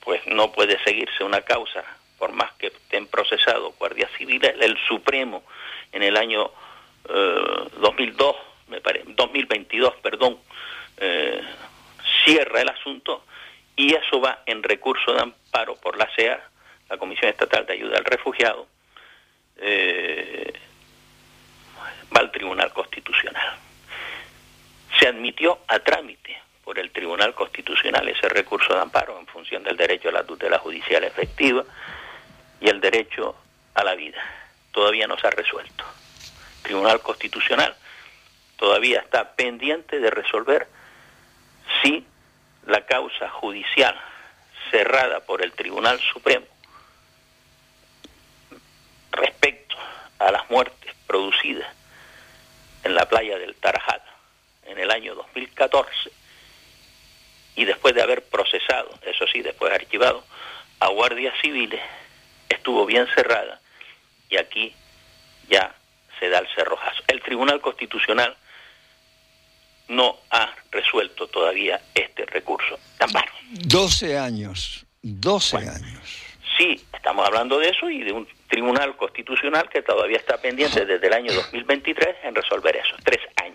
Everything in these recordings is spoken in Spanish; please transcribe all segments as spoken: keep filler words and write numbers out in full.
pues no puede seguirse una causa, por más que estén procesados guardias civiles. El Supremo en el año eh, dos mil dos, me parece, dos mil veintidós, perdón, eh, cierra el asunto y eso va en recurso de amparo por la C E A, la Comisión Estatal de Ayuda al Refugiado, eh, va al Tribunal Constitucional. Se admitió a trámite por el Tribunal Constitucional ese recurso de amparo en función del derecho a la tutela judicial efectiva y el derecho a la vida. Todavía no se ha resuelto. El Tribunal Constitucional todavía está pendiente de resolver si la causa judicial cerrada por el Tribunal Supremo respecto a las muertes producidas en la playa del Tarajal en el año dos mil catorce y después de haber procesado, eso sí, después archivado, a guardias civiles, estuvo bien cerrada y aquí ya se da el cerrojazo. El Tribunal Constitucional no ha resuelto todavía este recurso de amparo. doce años, doce bueno, años. Sí, estamos hablando de eso y de un Tribunal Constitucional que todavía está pendiente desde el año dos mil veintitrés en resolver eso, tres años.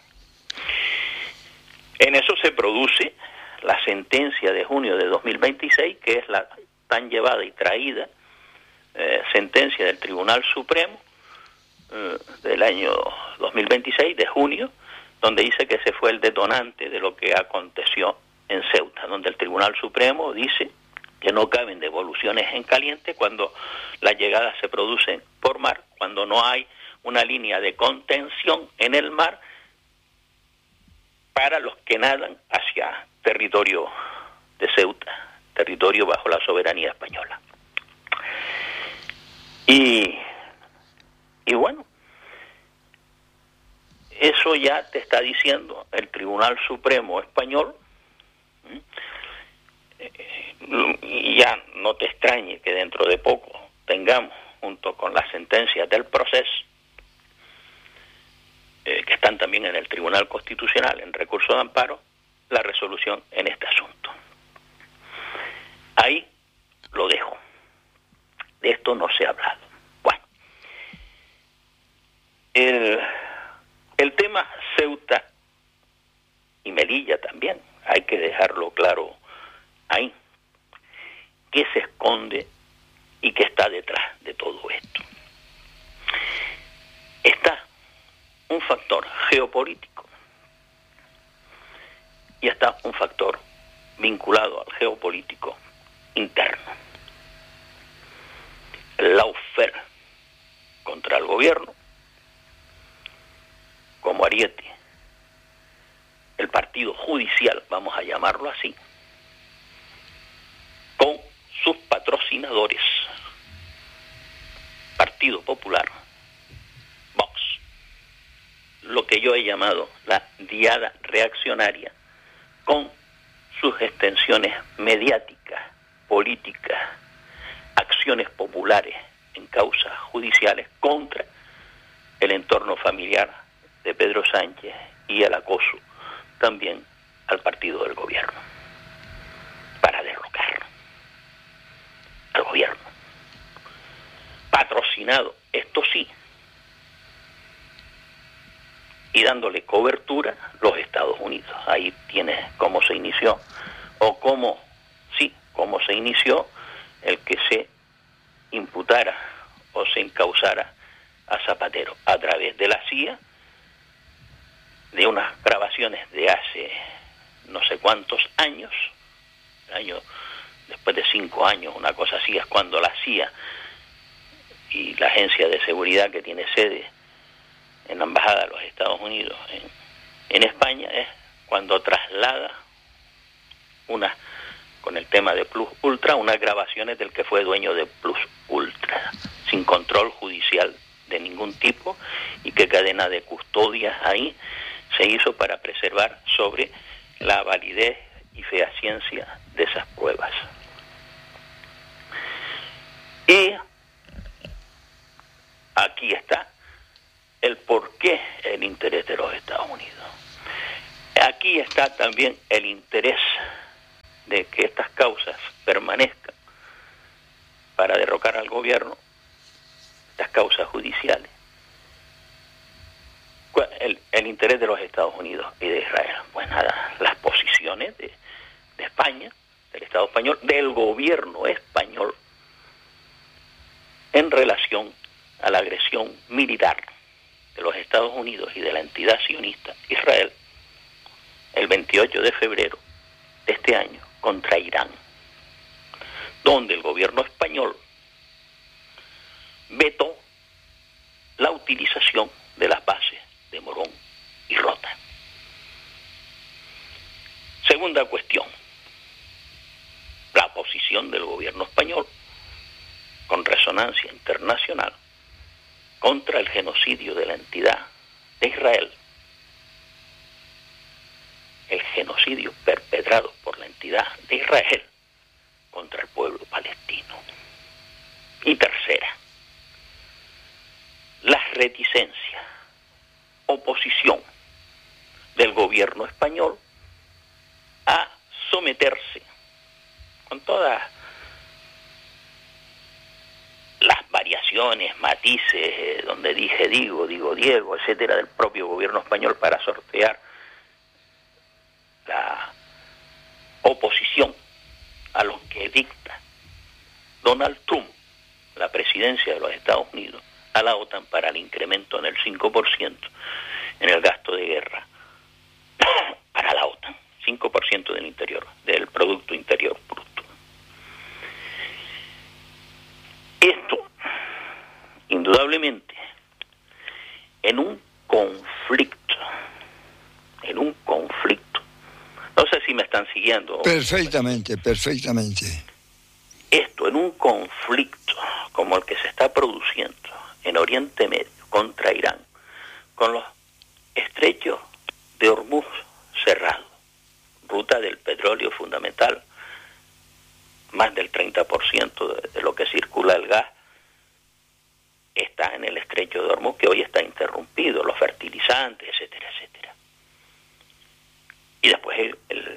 En eso se produce la sentencia de junio de dos mil veintiséis, que es la tan llevada y traída eh, sentencia del Tribunal Supremo eh, del año dos mil veintiséis, de junio, donde dice que ese fue el detonante de lo que aconteció en Ceuta, donde el Tribunal Supremo dice que no caben devoluciones en caliente cuando las llegadas se producen por mar, cuando no hay una línea de contención en el mar para los que nadan hacia territorio de Ceuta, territorio bajo la soberanía española. Y, y bueno, eso ya te está diciendo el Tribunal Supremo español, y ya no te extrañe que dentro de poco tengamos, junto con las sentencias del proceso, eh, que están también en el Tribunal Constitucional, en recurso de amparo, la resolución en este asunto. Ahí lo dejo. De esto no se ha hablado. Bueno, el, el tema Ceuta y Melilla también, hay que dejarlo claro ahí. ¿Qué se esconde y qué está detrás de todo esto? Está un factor geopolítico y está un factor vinculado al geopolítico interno. El lawfare contra el gobierno, como ariete, el partido judicial, vamos a llamarlo así, con sus patrocinadores, Partido Popular, Vox, lo que yo he llamado la diada reaccionaria, con sus extensiones mediáticas, políticas, acciones populares en causas judiciales contra el entorno familiar de Pedro Sánchez y el acoso también al partido del gobierno, para derrocar al gobierno, patrocinado, esto sí, y dándole cobertura los Estados Unidos. Ahí tienes cómo se inició, o cómo, sí, cómo se inició el que se imputara o se encausara a Zapatero a través de la C I A, de unas grabaciones de hace no sé cuántos años, años después de cinco años, una cosa así, es cuando la C I A y la agencia de seguridad que tiene sede en la Embajada de los Estados Unidos en, en España, es cuando traslada una, con el tema de Plus Ultra, unas grabaciones del que fue dueño de Plus Ultra, sin control judicial de ningún tipo, y qué cadena de custodia ahí se hizo para preservar sobre la validez y fehaciencia de esas pruebas. Y aquí está el porqué el interés de los Estados Unidos. Aquí está también el interés de que estas causas permanezcan gobierno, las causas judiciales, el, el interés de los Estados Unidos y de Israel. Pues nada, las posiciones de, de España, del Estado español, del gobierno español en relación a la agresión militar de los Estados Unidos y de la entidad sionista Israel el veintiocho de febrero de este año contra Irán, donde el gobierno español vetó la utilización de las bases de Morón y Rota. Segunda cuestión, la posición del gobierno español con resonancia internacional contra el genocidio de la entidad de Israel, el genocidio perpetrado por la entidad de Israel contra el pueblo palestino. Y tercera, las reticencias, oposición del gobierno español a someterse con todas las variaciones, matices, eh, donde dije digo, digo Diego, etcétera, del propio gobierno español para sortear la oposición a lo que dicta Donald Trump, la presidencia de los Estados Unidos, a la OTAN para el incremento en el cinco por ciento en el gasto de guerra para la OTAN, cinco por ciento del interior, del Producto Interior Bruto. Esto, indudablemente, en un conflicto, en un conflicto, no sé si me están siguiendo. Perfectamente, perfectamente. Esto en un conflicto como el que se está produciendo en Oriente Medio contra Irán, con los estrechos de Hormuz cerrados, ruta del petróleo fundamental, más del treinta por ciento de, de lo que circula el gas está en el estrecho de Hormuz, que hoy está interrumpido, los fertilizantes, etcétera, etcétera. Y después el, el,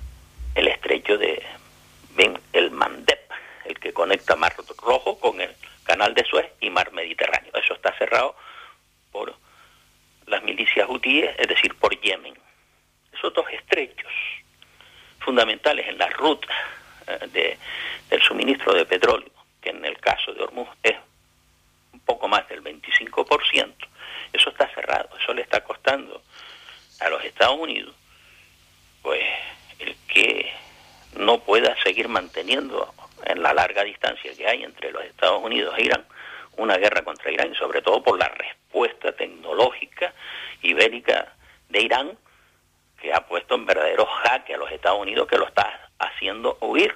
el estrecho de Ben el Mandeb, el que conecta Mar Rojo con el Canal de Suez y Mar Mediterráneo. Eso está cerrado por las milicias hutíes, es decir, por Yemen. Esos dos estrechos fundamentales en la ruta de, del suministro de petróleo, que en el caso de Hormuz es un poco más del veinticinco por ciento, eso está cerrado. Eso le está costando a los Estados Unidos pues el que no pueda seguir manteniendo en la larga distancia que hay entre los Estados Unidos e Irán una guerra contra Irán, y sobre todo por la respuesta tecnológica y bélica de Irán, que ha puesto en verdadero jaque a los Estados Unidos, que lo está haciendo huir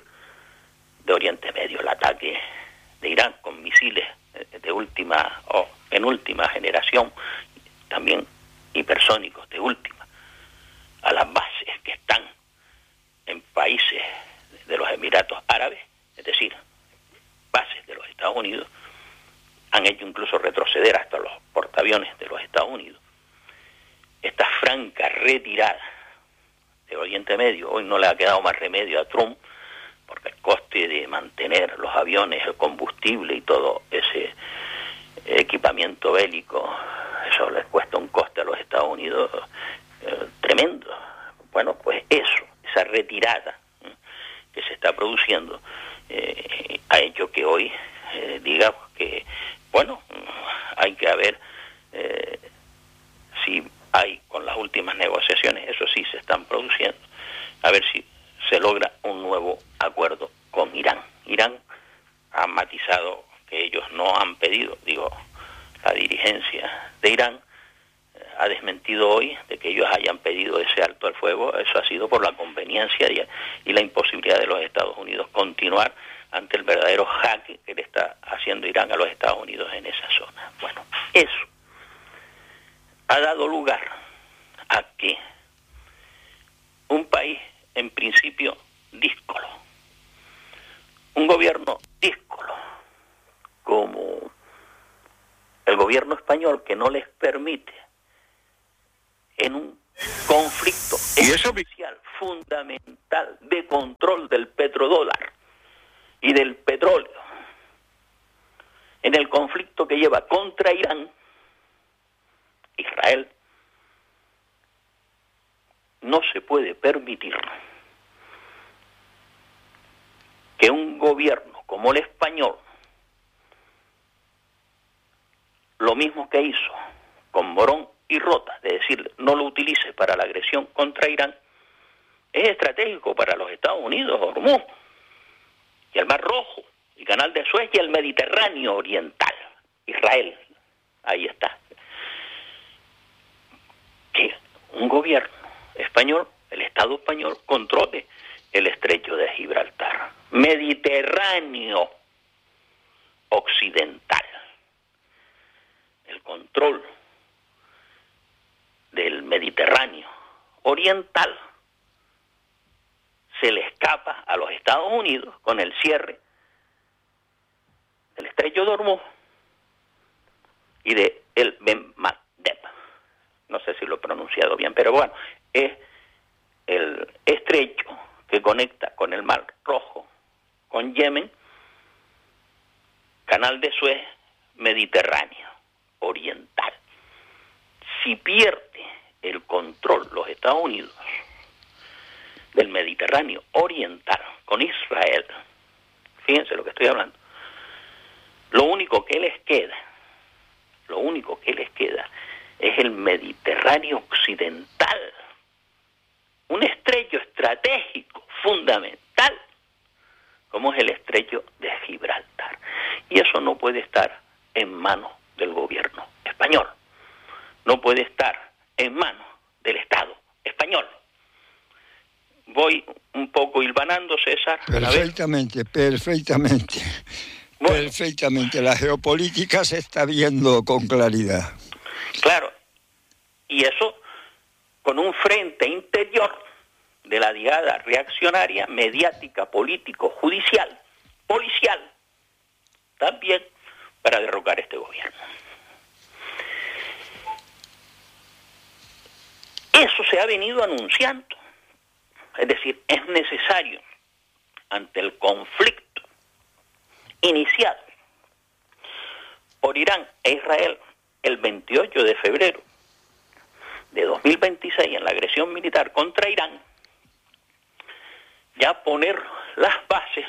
de Oriente Medio. El ataque de Irán con misiles de última o penúltima generación, también hipersónicos de última, a las bases que están en países de los Emiratos Árabes, es decir, bases de los Estados Unidos, han hecho incluso retroceder hasta los portaaviones de los Estados Unidos. Esta franca retirada de Oriente Medio, hoy no le ha quedado más remedio a Trump, porque el coste de mantener los aviones, el combustible y todo ese equipamiento bélico, eso les cuesta un coste a los Estados Unidos eh, tremendo. Bueno, pues eso, esa retirada eh, que se está produciendo, eh, ha hecho que hoy eh, diga que, bueno, hay que ver eh, si hay con las últimas negociaciones, eso sí se están produciendo, a ver si se logra un nuevo acuerdo con Irán. Irán ha matizado que ellos no han pedido, digo, la dirigencia de Irán eh, ha desmentido hoy de que ellos hayan pedido ese alto al fuego. Eso ha sido por la conveniencia y, y la imposibilidad de los Estados Unidos continuar ante el verdadero jaque que le está haciendo Irán a los Estados Unidos en esa zona. Bueno, eso ha dado lugar a que un país en principio díscolo, un gobierno díscolo como el gobierno español, que no les permite en un conflicto esencial, fundamental, de control del petrodólar y del petróleo, en el conflicto que lleva contra Irán, Israel no se puede permitir que un gobierno como el español, lo mismo que hizo con Morón y Rota, de decir, no lo utilice para la agresión contra Irán, es estratégico para los Estados Unidos, Hormuz, y el Mar Rojo, el Canal de Suez y el Mediterráneo Oriental, Israel, ahí está. Que un gobierno español, el Estado español, controle el estrecho de Gibraltar, Mediterráneo Occidental, el control del Mediterráneo Oriental se le escapa a los Estados Unidos con el cierre del estrecho de Hormuz y de el Ben Mandeb. No sé si lo he pronunciado bien, pero bueno, es el estrecho que conecta con el Mar Rojo, con Yemen, Canal de Suez, Mediterráneo Oriental. Si pierde el control los Estados Unidos del Mediterráneo Oriental con Israel, fíjense lo que estoy hablando, lo único que les queda, lo único que les queda es el Mediterráneo Occidental, un estrecho estratégico fundamental como es el estrecho de Gibraltar. Y eso no puede estar en manos del gobierno español, no puede estar en manos del Estado español. Voy un poco hilvanando, César. Perfectamente, perfectamente. Bueno. Perfectamente. La geopolítica se está viendo con claridad. Claro. Y eso con un frente interior de la diada reaccionaria, mediática, político, judicial, policial, también para derrocar este gobierno. Eso se ha venido anunciando. Es decir, es necesario, ante el conflicto iniciado por Irán e Israel el veintiocho de febrero de dos mil veintiséis en la agresión militar contra Irán, ya poner las bases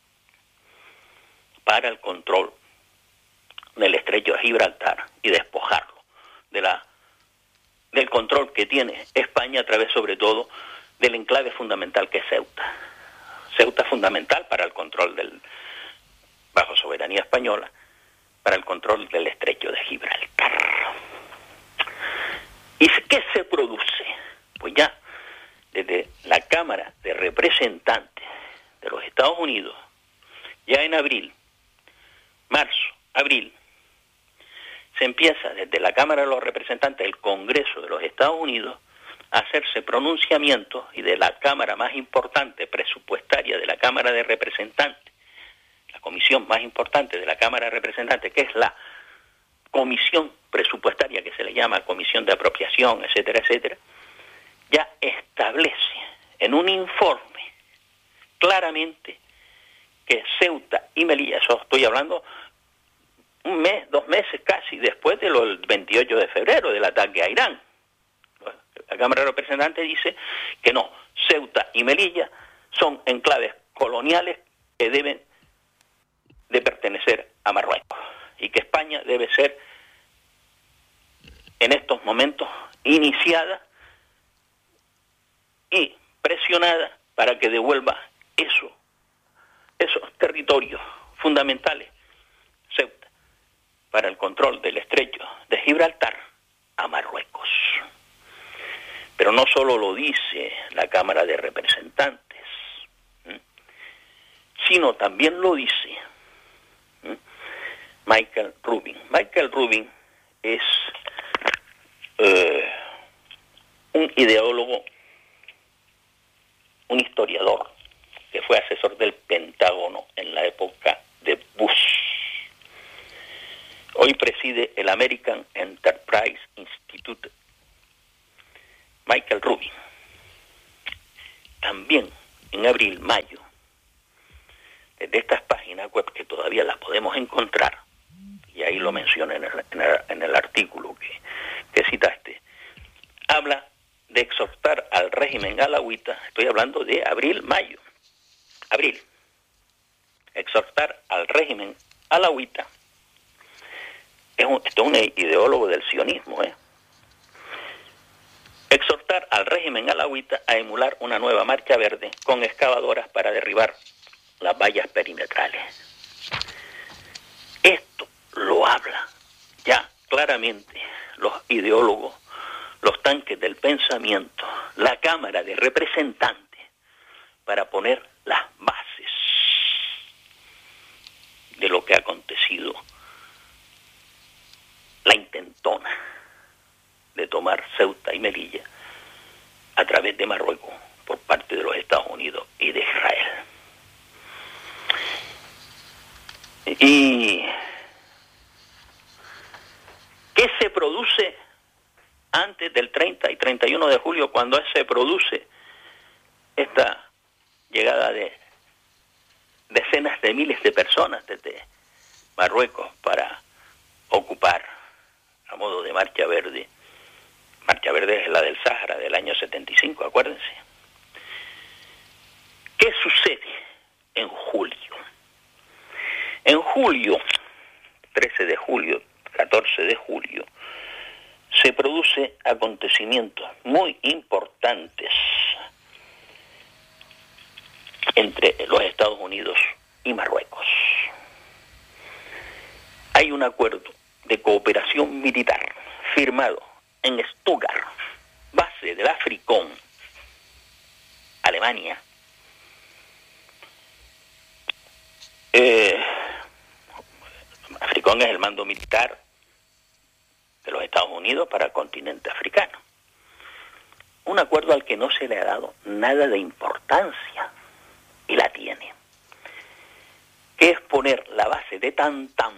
para el control del estrecho de Gibraltar y despojarlo de la, del control que tiene España a través sobre todo del enclave fundamental que es Ceuta. Ceuta fundamental para el control del, bajo soberanía española, para el control del estrecho de Gibraltar. ¿Y qué se produce? Pues ya desde la Cámara de Representantes de los Estados Unidos, ya en abril, marzo, abril, se empieza desde la Cámara de los Representantes del Congreso de los Estados Unidos a hacerse pronunciamientos, y de la Cámara más importante presupuestaria de la Cámara de Representantes, la comisión más importante de la Cámara de Representantes, que es la comisión presupuestaria que se le llama Comisión de Apropiación, etcétera, etcétera, ya establece en un informe claramente que Ceuta y Melilla, eso estoy hablando un mes, dos meses casi después del veintiocho de febrero del ataque a Irán, la Cámara de Representantes dice que no, Ceuta y Melilla son enclaves coloniales que deben de pertenecer a Marruecos y que España debe ser en estos momentos iniciada y presionada para que devuelva eso, esos territorios fundamentales, Ceuta, para el control del estrecho de Gibraltar a Marruecos. Pero no solo lo dice la Cámara de Representantes, ¿eh? sino también lo dice ¿eh? Michael Rubin. Michael Rubin es eh, un ideólogo, un historiador que fue asesor del Pentágono en la época de Bush. Hoy preside el American Enterprise Institute. Michael Rubin. También en abril, mayo, desde estas páginas web que todavía las podemos encontrar, y ahí lo menciona en el, en el, en el artículo que, que citaste, habla de exhortar al régimen alauita, estoy hablando de abril, mayo, abril, exhortar al régimen alauita, es un, esto es un ideólogo del sionismo, ¿eh? exhortar al régimen alauita a emular una nueva marcha verde con excavadoras para derribar las vallas perimetrales. Esto lo habla ya claramente los ideólogos, los tanques del pensamiento, la Cámara de Representantes, para poner las bases de lo que ha acontecido, la intentona de tomar Ceuta y Melilla a través de Marruecos por parte de los Estados Unidos y de Israel. ¿Y qué se produce antes del treinta y treinta y uno de julio, cuando se produce esta llegada de decenas de miles de personas desde Marruecos para ocupar a modo de marcha verde? Marcha verde es la del Sáhara del año setenta y cinco, acuérdense. ¿Qué sucede en julio? En julio, trece de julio, catorce de julio, se producen acontecimientos muy importantes entre los Estados Unidos y Marruecos. Hay un acuerdo de cooperación militar firmado en Stuttgart, base del Africón, Alemania. Eh, Africón es el mando militar de los Estados Unidos para el continente africano. Un acuerdo al que no se le ha dado nada de importancia, y la tiene, que es poner la base de Tantam.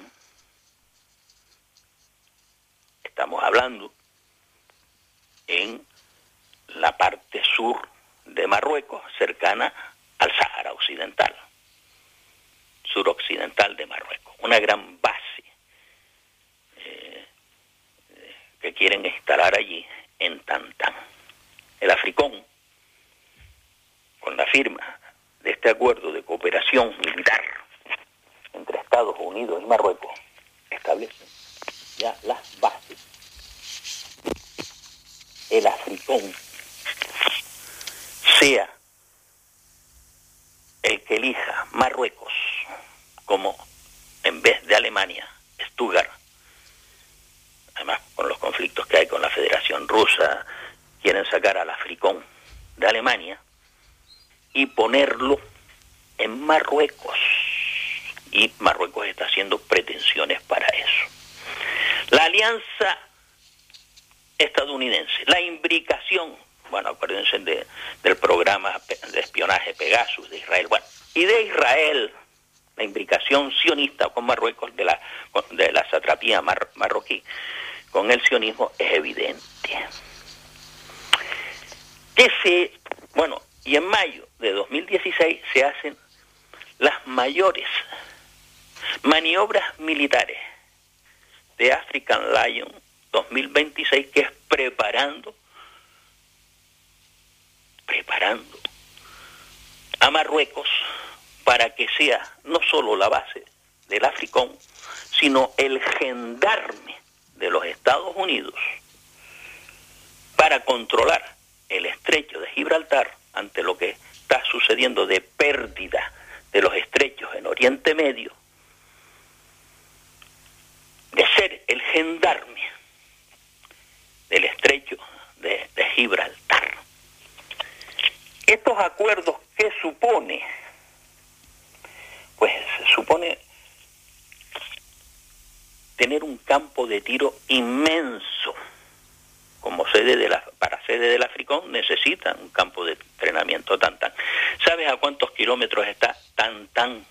Estamos hablando en la parte sur de Marruecos, cercana al Sáhara Occidental, suroccidental de Marruecos, una gran base eh, que quieren instalar allí en Tantam. El Africón, con la firma de este acuerdo de cooperación militar entre Estados Unidos y Marruecos, establece ya las bases. El Africón sea el que elija Marruecos como, en vez de Alemania, Stuttgart, además con los conflictos que hay con la Federación Rusa, quieren sacar al Africón de Alemania y ponerlo en Marruecos, y Marruecos está haciendo pretensiones para eso. La alianza estadounidense, la imbricación, bueno, acuérdense de, del programa de espionaje Pegasus de Israel, bueno, y de Israel, la imbricación sionista con Marruecos, de la, de la satrapía mar, marroquí, con el sionismo es evidente. Que se, bueno, y en mayo de dos mil dieciséis se hacen las mayores maniobras militares de African Lion dos mil veintiséis, que es preparando, preparando a Marruecos para que sea no solo la base del Africón, sino el gendarme de los Estados Unidos para controlar el estrecho de Gibraltar ante lo que está sucediendo de pérdida de los estrechos en Oriente Medio, de ser el gendarme del estrecho de, de Gibraltar. Estos acuerdos, ¿qué supone? Pues supone tener un campo de tiro inmenso. Como sede de la, para sede del Africón necesitan un campo de entrenamiento Tantam. ¿Sabes a cuántos kilómetros está Tantam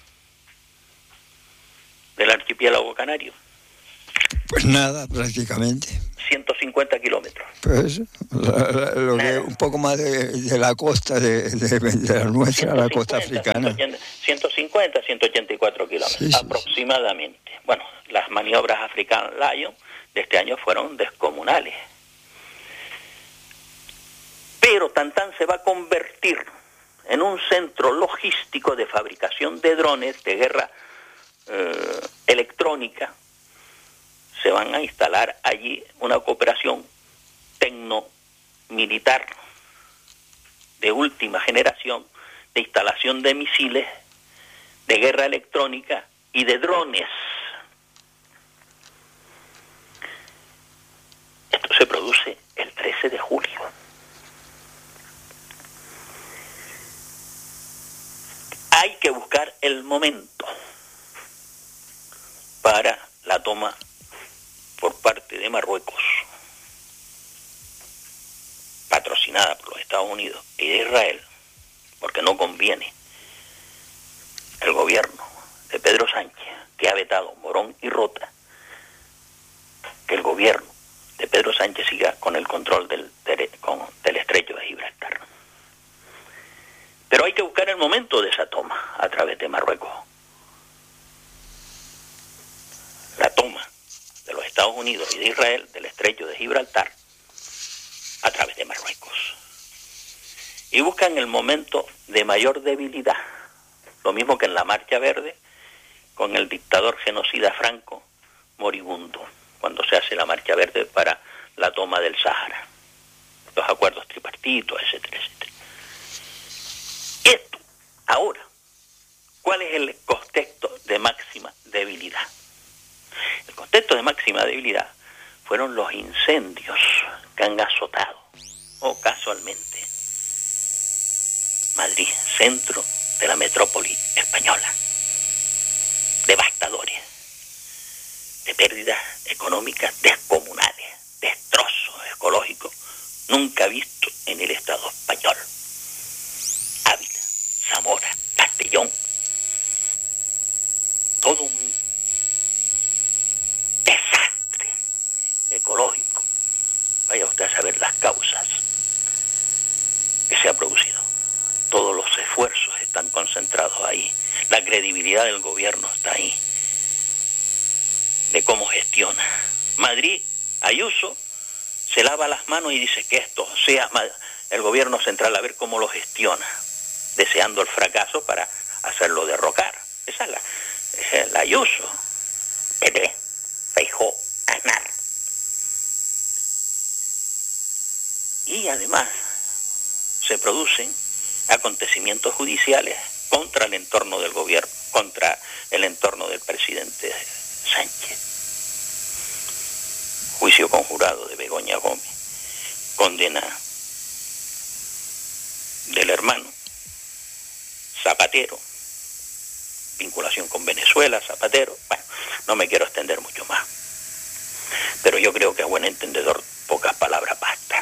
del archipiélago canario? Pues nada, prácticamente. ciento cincuenta kilómetros. Pues la, la, lo que un poco más de, de la costa de, de, de la nuestra, la costa africana. ciento cincuenta, ciento ochenta y cuatro kilómetros, sí, sí, aproximadamente. Sí. Bueno, las maniobras African Lion de este año fueron descomunales. Pero Tantán se va a convertir en un centro logístico de fabricación de drones de guerra eh, electrónica. Se van a instalar allí una cooperación tecno-militar de última generación, de instalación de misiles, de guerra electrónica y de drones. Esto se produce el trece de julio. Hay que buscar el momento para la toma por parte de Marruecos, patrocinada por los Estados Unidos y de Israel, porque no conviene el gobierno de Pedro Sánchez, que ha vetado Morón y Rota, que el gobierno de Pedro Sánchez siga con el control del, del, con, del estrecho de Gibraltar. Pero hay que buscar el momento de esa toma a través de Marruecos. La toma de los Estados Unidos y de Israel del estrecho de Gibraltar a través de Marruecos. Y buscan el momento de mayor debilidad, lo mismo que en la Marcha Verde, con el dictador genocida Franco moribundo, cuando se hace la Marcha Verde para la toma del Sáhara, los acuerdos tripartitos, etcétera, etcétera. Esto, ahora, ¿cuál es el contexto de máxima debilidad? El contexto de máxima debilidad fueron los incendios que han azotado, o casualmente, Madrid, centro de la metrópoli española. Devastadores, de pérdidas económicas descomunales, destrozos ecológicos nunca vistos en el Estado español. Ávila, Zamora, Castellón, todo un desastre ecológico. Vaya usted a saber las causas que se ha producido. Todos los esfuerzos están concentrados ahí. La credibilidad del gobierno está ahí, de cómo gestiona. Madrid, Ayuso, se lava las manos y dice que esto sea el gobierno central a ver cómo lo gestiona, deseando el fracaso para hacerlo derrocar. Esa es la, esa es la Ayuso. P P, Feijóo, Aznar. Y además se producen acontecimientos judiciales contra el entorno del gobierno, contra el entorno del presidente Sánchez. Juicio conjurado de Begoña Gómez, condena del hermano Zapatero, vinculación con Venezuela, Zapatero. Bueno, no me quiero extender mucho más, pero yo creo que a buen entendedor pocas palabras bastan.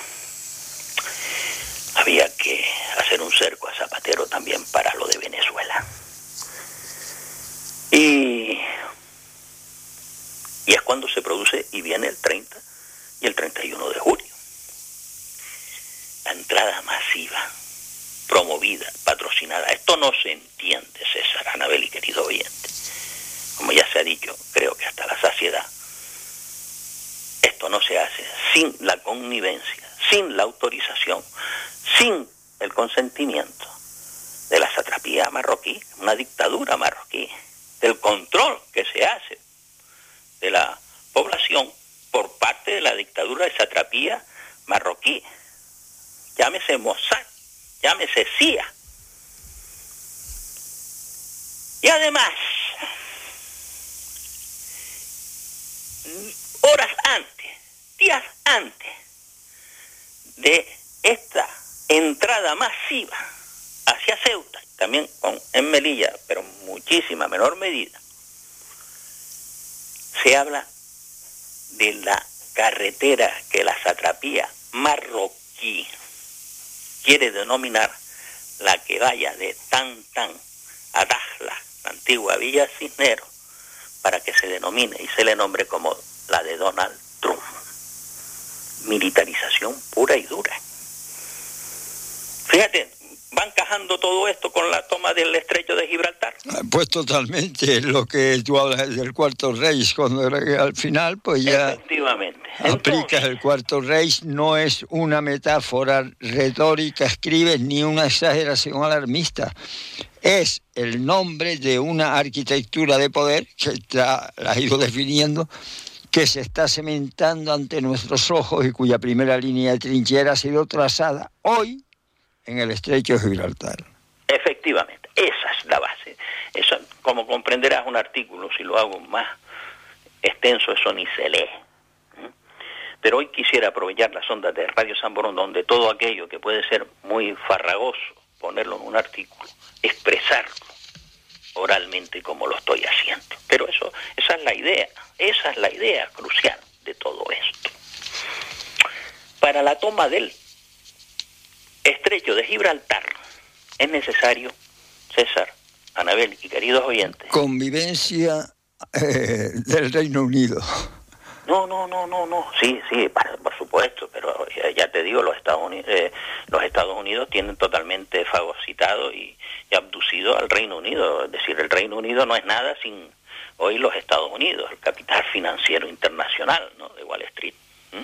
Había que hacer un cerco a Zapatero también para lo de Venezuela. Y, y es cuando se produce y viene el treinta y el treinta y uno de julio. La entrada masiva, promovida, patrocinada. Esto no se entiende, César, Anabel y querido oyente. Como ya se ha dicho, creo que hasta la saciedad. Esto no se hace sin la connivencia, sin la autorización, sin el consentimiento de la satrapía marroquí, una dictadura marroquí, del control que se hace de la población por parte de la dictadura de satrapía marroquí. Llámese Mossad, llámese C I A. Y además, horas antes, días antes de esta entrada masiva hacia Ceuta, también con, en Melilla, pero en muchísima menor medida, se habla de la carretera que la satrapía marroquí quiere denominar la que vaya de Tantán a Dakhla, la antigua Villa Cisneros, para que se denomine y se le nombre como la de Donald Trump. militarización pura y dura. Fíjate, van cajando todo esto con la toma del estrecho de Gibraltar. Pues totalmente, lo que tú hablas del Cuarto Reich, cuando al final pues ya efectivamente aplicas Entonces, el Cuarto Reich, no es una metáfora retórica, escribes, ni una exageración alarmista. Es el nombre de una arquitectura de poder que está, la ha ido definiendo, que se está cementando ante nuestros ojos y cuya primera línea de trinchera ha sido trazada hoy en el estrecho de Gibraltar. Efectivamente, esa es la base. Eso, como comprenderás, un artículo, si lo hago más extenso, eso ni se lee. Pero hoy quisiera aprovechar las ondas de Radio San Borondón, donde todo aquello que puede ser muy farragoso, ponerlo en un artículo, expresarlo oralmente como lo estoy haciendo. Pero eso, esa es la idea, esa es la idea crucial de todo esto. Para la toma del estrecho de Gibraltar es necesario, César, Anabel y queridos oyentes, convivencia eh, del Reino Unido. No, no, no, no, no. Sí, sí, por supuesto, pero ya te digo, los Estados Unidos, eh, los Estados Unidos tienen totalmente fagocitado y, y abducido al Reino Unido. Es decir, el Reino Unido no es nada sin hoy los Estados Unidos, el capital financiero internacional, ¿no?, de Wall Street. ¿Mm?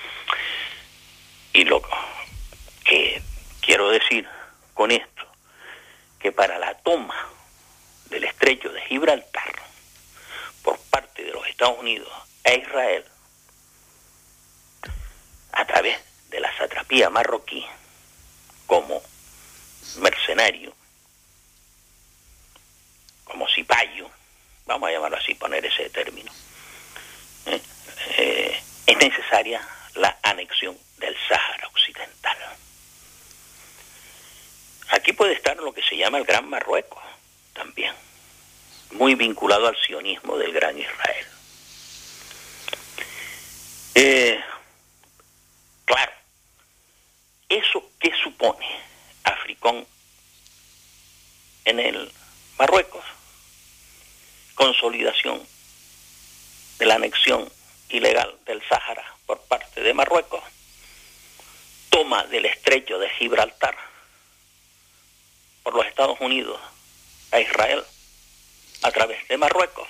Y lo que quiero decir con esto, que para la toma del estrecho de Gibraltar por parte de los Estados Unidos a Israel, a través de la satrapía marroquí, como mercenario, como cipayo, vamos a llamarlo así, poner ese término, eh, eh, es necesaria la anexión del Sáhara Occidental. Aquí puede estar lo que se llama el Gran Marruecos, también, muy vinculado al sionismo del Gran Israel. Eh, claro, ¿eso qué supone Africón en el Marruecos? Consolidación de la anexión ilegal del Sáhara por parte de Marruecos, toma del estrecho de Gibraltar por los Estados Unidos a Israel a través de Marruecos.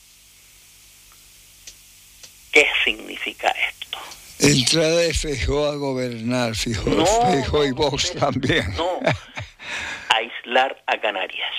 ¿Qué significa esto? Entrada de Feijóo a gobernar, Feijóo, no, Feijóo y no, Vox no, también. No, aislar a Canarias,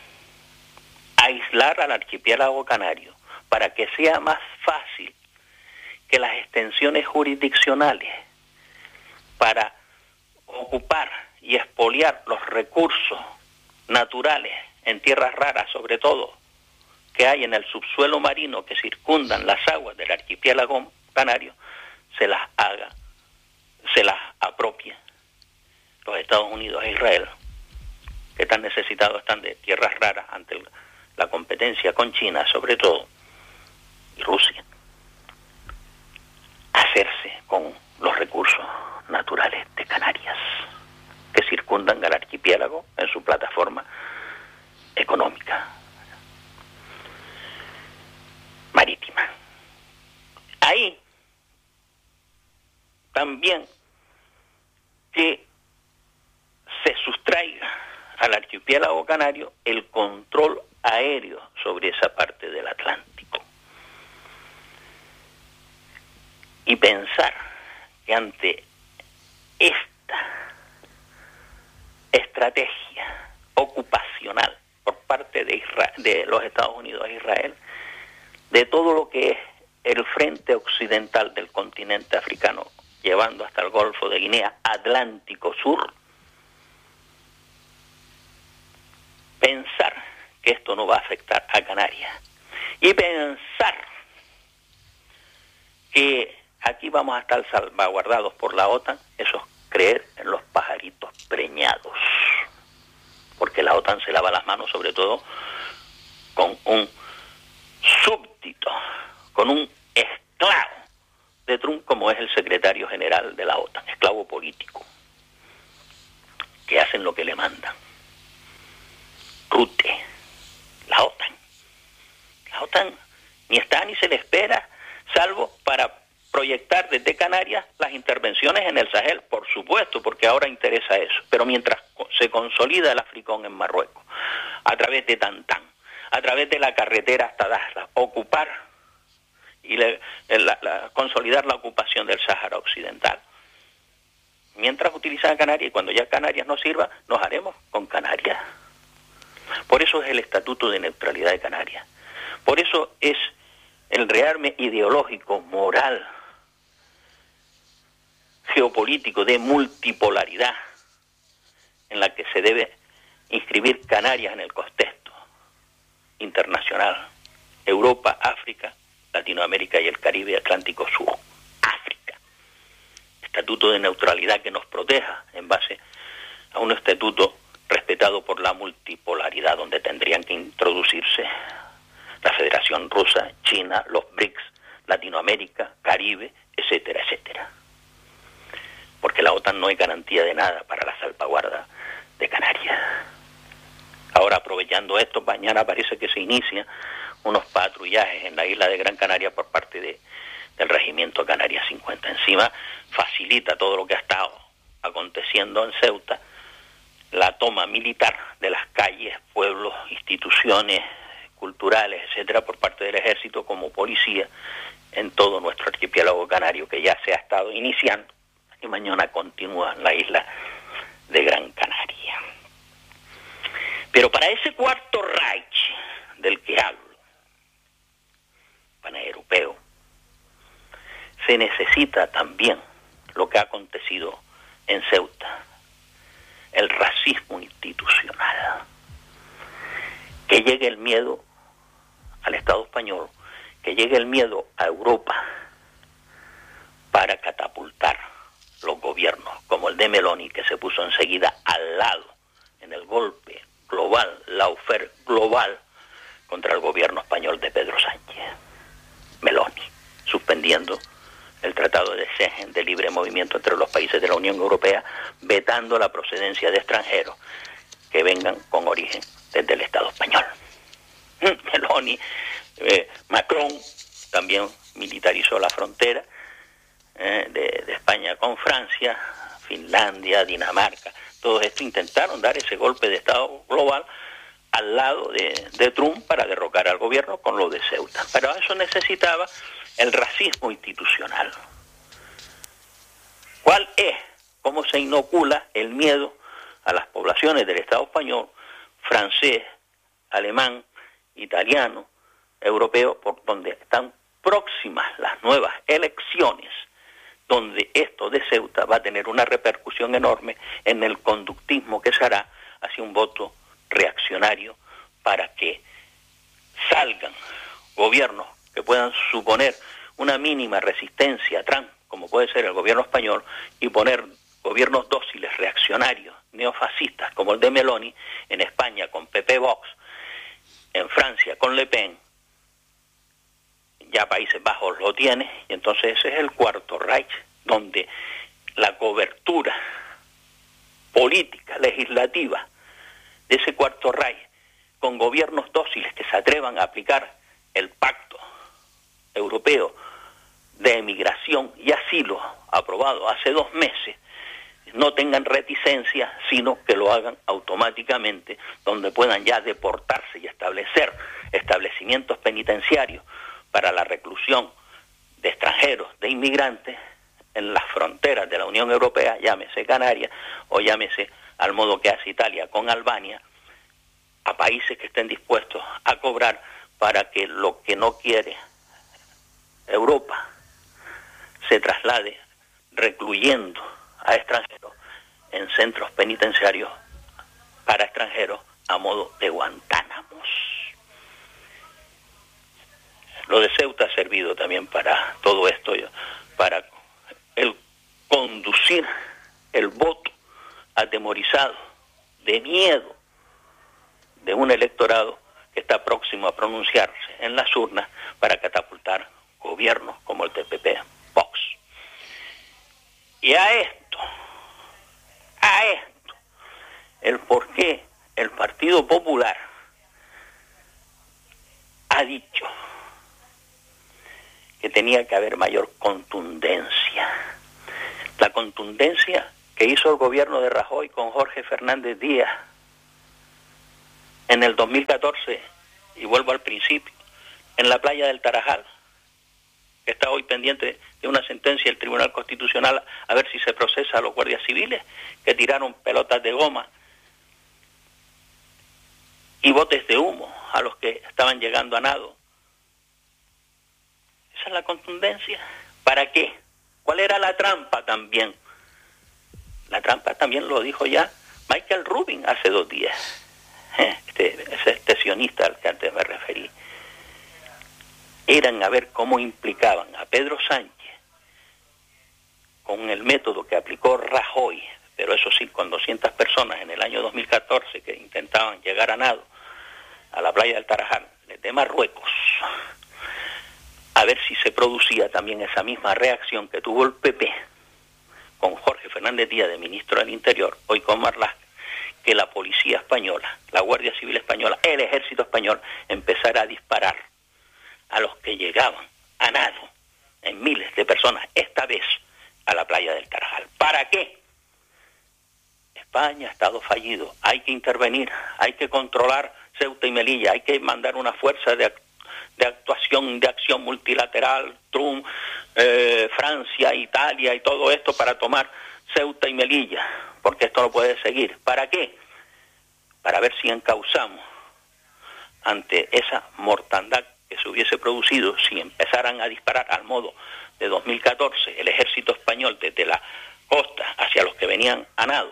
aislar al archipiélago canario, para que sea más fácil que las extensiones jurisdiccionales para ocupar y expoliar los recursos naturales en tierras raras, sobre todo, que hay en el subsuelo marino que circundan las aguas del archipiélago canario, se las haga, se las apropie los Estados Unidos e Israel, que tan necesitados están de tierras raras ante la competencia con China, sobre todo, y Rusia, hacerse con los recursos naturales de Canarias, que circundan al archipiélago en su plataforma económica marítima. Ahí también que se sustraiga al archipiélago canario el control aéreo sobre esa parte del Atlántico. Y pensar que ante esta estrategia ocupacional por parte de, Israel, de los Estados Unidos a Israel, de todo lo que es el frente occidental del continente africano, llevando hasta el Golfo de Guinea, Atlántico Sur, pensar que esto no va a afectar a Canarias y pensar que aquí vamos a estar salvaguardados por la OTAN, eso es creer en los pajaritos preñados, porque la OTAN se lava las manos sobre todo con un súbdito, con un esclavo de Trump como es el secretario general de la OTAN, esclavo político, que hacen lo que le mandan. Rute, la OTAN. La OTAN ni está ni se le espera, salvo para proyectar desde Canarias las intervenciones en el Sahel, por supuesto, porque ahora interesa eso. Pero mientras se consolida el Africón en Marruecos, a través de Tantán, a través de la carretera hasta Dakhla, ocupar y le, la, la, consolidar la ocupación del Sáhara Occidental. Mientras utilizan Canarias, y cuando ya Canarias no sirva, nos haremos con Canarias. Por eso es el Estatuto de Neutralidad de Canarias. Por eso es el rearme ideológico, moral, geopolítico, de multipolaridad, en la que se debe inscribir Canarias en el contexto internacional. Europa, África, Latinoamérica y el Caribe Atlántico Sur. África. Estatuto de neutralidad que nos proteja en base a un estatuto respetado por la multipolaridad, donde tendrían que introducirse la Federación Rusa, China, los B R I C S, Latinoamérica, Caribe, etcétera, etcétera. Porque la OTAN no hay garantía de nada para la salvaguarda de Canarias. Ahora, aprovechando esto, mañana parece que se inicia unos patrullajes en la isla de Gran Canaria por parte de, del Regimiento Canarias cincuenta. Encima, facilita todo lo que ha estado aconteciendo en Ceuta, la toma militar de las calles, pueblos, instituciones culturales, etcétera, por parte del ejército como policía en todo nuestro archipiélago canario, que ya se ha estado iniciando y mañana continúa en la isla de Gran Canaria. Pero para ese cuarto Reich del que hablo, paneuropeo, se necesita también lo que ha acontecido en Ceuta, el racismo institucional. Que llegue el miedo al Estado español, que llegue el miedo a Europa para catapultar los gobiernos, como el de Meloni, que se puso enseguida al lado en el golpe global, lawfare global, contra el gobierno español de Pedro Sánchez. Meloni, suspendiendo el Tratado de Schengen de libre movimiento entre los países de la Unión Europea, vetando la procedencia de extranjeros que vengan con origen desde el Estado español. Meloni, eh, Macron también militarizó la frontera eh, de, de España con Francia, Finlandia, Dinamarca. Todos estos intentaron dar ese golpe de Estado global al lado de, de Trump para derrocar al gobierno con lo de Ceuta. Pero eso necesitaba el racismo institucional. ¿Cuál es? ¿Cómo se inocula el miedo a las poblaciones del Estado español, francés, alemán, italiano, europeo, por donde están próximas las nuevas elecciones, donde esto de Ceuta va a tener una repercusión enorme en el conductismo que se hará hacia un voto reaccionario para que salgan gobiernos que puedan suponer una mínima resistencia a Trump, como puede ser el gobierno español, y poner gobiernos dóciles, reaccionarios, neofascistas, como el de Meloni, en España con P P Vox, en Francia con Le Pen, ya Países Bajos lo tiene, y entonces ese es el cuarto Reich, donde la cobertura política, legislativa, de ese cuarto Reich, con gobiernos dóciles que se atrevan a aplicar el pacto europeo de emigración y asilo aprobado hace dos meses, no tengan reticencia, sino que lo hagan automáticamente, donde puedan ya deportarse y establecer establecimientos penitenciarios para la reclusión de extranjeros, de inmigrantes, en las fronteras de la Unión Europea, llámese Canarias, o llámese al modo que hace Italia con Albania, a países que estén dispuestos a cobrar para que lo que no quiere Europa se traslade recluyendo a extranjeros en centros penitenciarios para extranjeros a modo de Guantánamos. Lo de Ceuta ha servido también para todo esto, para el conducir el voto atemorizado, de miedo, de un electorado que está próximo a pronunciarse en las urnas para catapultar gobiernos como el de P P Vox. Y a esto, a esto, el por qué el Partido Popular ha dicho que tenía que haber mayor contundencia. La contundencia que hizo el gobierno de Rajoy con Jorge Fernández Díaz en el dos mil catorce, y vuelvo al principio, en la playa del Tarajal, que está hoy pendiente de una sentencia del Tribunal Constitucional a ver si se procesa a los guardias civiles que tiraron pelotas de goma y botes de humo a los que estaban llegando a nado. Esa es la contundencia. ¿Para qué? ¿Cuál era la trampa también? La trampa también lo dijo ya Michael Rubin hace dos días, este, ese este sionista al que antes me referí. Eran a ver cómo implicaban a Pedro Sánchez con el método que aplicó Rajoy, pero eso sí, con doscientas personas en el año dos mil catorce que intentaban llegar a nado a la playa del Tarajal, desde Marruecos, a ver si se producía también esa misma reacción que tuvo el P P con Jorge Fernández Díaz de ministro del Interior, hoy con Marlaska, que la policía española, la Guardia Civil española, el ejército español empezara a disparar a los que llegaban a nado, en miles de personas, esta vez a la playa del Tarajal. ¿Para qué? España ha estado fallido, hay que intervenir, hay que controlar Ceuta y Melilla, hay que mandar una fuerza de, de actuación, de acción multilateral, Trump, eh, Francia, Italia y todo esto para tomar Ceuta y Melilla, porque esto no puede seguir. ¿Para qué? Para ver si encauzamos ante esa mortandad que se hubiese producido si empezaran a disparar al modo de dos mil catorce el ejército español desde la costa hacia los que venían a nado.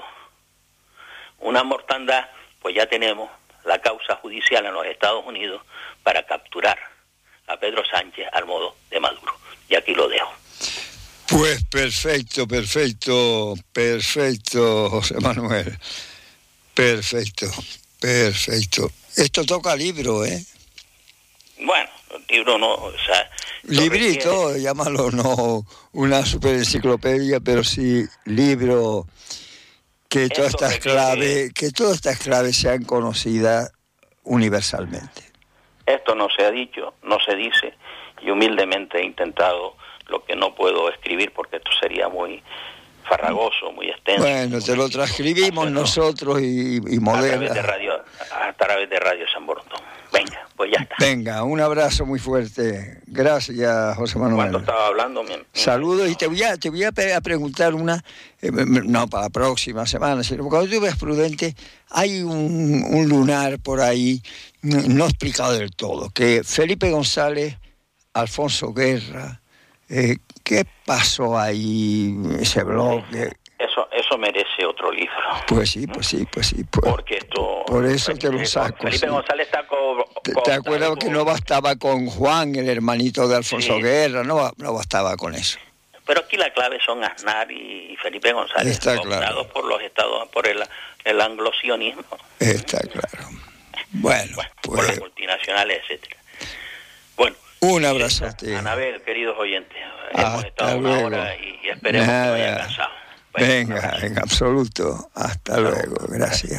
Una mortandad, pues ya tenemos la causa judicial en los Estados Unidos para capturar a Pedro Sánchez al modo de Maduro. Y aquí lo dejo. Pues perfecto, perfecto, perfecto, José Manuel. Perfecto, perfecto. Esto toca libro, ¿eh? Bueno, libro no, o sea... Librito, requiere... llámalo, no una super enciclopedia, pero sí libro, que todas estas requiere... claves, que todas estas claves sean conocidas universalmente. Esto no se ha dicho, no se dice, y humildemente he intentado lo que no puedo escribir porque esto sería muy farragoso, muy extenso. Bueno, te lo transcribimos nosotros y, y modela. A través de radio, a través de Radio San Borondón. Venga, pues ya está. Venga, un abrazo muy fuerte. Gracias, José Manuel. Cuando estaba hablando... Mi, mi... Saludos, y te voy a, te voy a, a preguntar una, eh, no para la próxima semana, sino cuando tú ves prudente, hay un, un lunar por ahí, no explicado del todo, que Felipe González, Alfonso Guerra, eh, ¿qué pasó ahí, ese bloque? Eso, eso merece otro libro. Pues sí, pues sí, pues sí. Pues, porque esto... Por eso te lo saco. Felipe sí. González está con... ¿Te, te acuerdas que no bastaba con Juan, el hermanito de Alfonso sí. Guerra? No, no bastaba con eso. Pero aquí la clave son Aznar y Felipe González, está optados claro. por los estados, por el, el anglosionismo. Está claro. Bueno, bueno pues... por las multinacionales, etcétera. Bueno. Un abrazo a ti. Anabel, queridos oyentes. Hasta hemos estado luego. una hora y, y esperemos Nada. que no haya cansado. Bueno, venga, en absoluto. Hasta Hasta luego. luego. Gracias.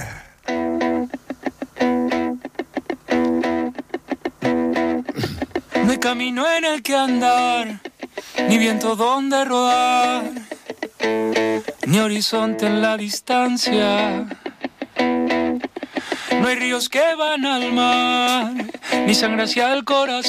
No hay camino en el que andar, ni viento donde rodar, ni horizonte en la distancia. No hay ríos que van al mar, ni sangre hacia el corazón.